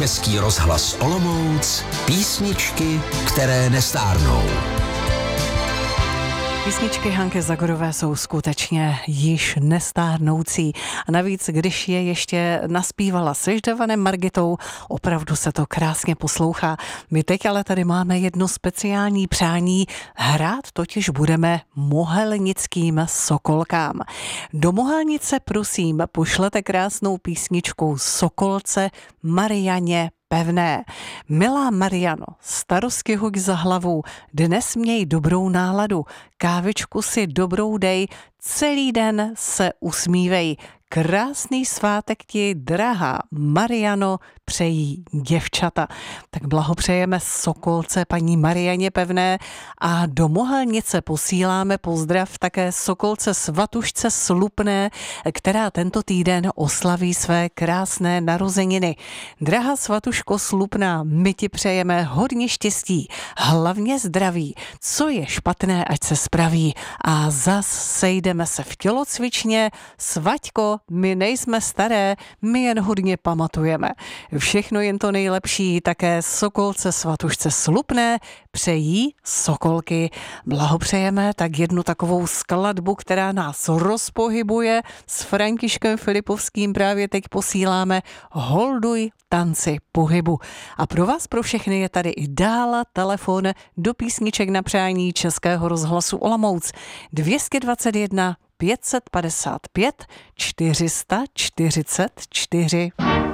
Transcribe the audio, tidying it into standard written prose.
Český rozhlas Olomouc, písničky, které nestárnou. Písničky Hanky Zagorové jsou skutečně již nestárnoucí. A navíc, když je ještě naspívala se Ždevanem Margitou, opravdu se to krásně poslouchá. My teď ale tady máme jedno speciální přání. Hrát totiž budeme mohelnickým sokolkám. Do Mohelnice prosím pošlete krásnou písničku Sokolce Marianě Pevné. Milá Mariano, starostky hoď za hlavu, dnes měj dobrou náladu, kávičku si dobrou dej, celý den se usmívej. Krásný svátek ti, drahá Mariano, přejí děvčata. Tak blahopřejeme Sokolce paní Marianě Pevné a do Mohelnice posíláme pozdrav také Sokolce Svatušce Slupné, která tento týden oslaví své krásné narozeniny. Drahá Svatuško Slupná, my ti přejeme hodně štěstí, hlavně zdraví. Co je špatné, ať se spraví. A zas sejdeme se v tělocvičně. Svaťko, my nejsme staré, my jen hodně pamatujeme. Všechno jen to nejlepší také Sokolce Svatušce Slupné přejí sokolky. Blahopřejeme tak jednu takovou skladbu, která nás rozpohybuje. S Františkem Filipovským právě teď posíláme Holduj tanci pohybu. A pro vás, pro všechny je tady i dále telefon do písniček na přání Českého rozhlasu Olomouc 221 555 444.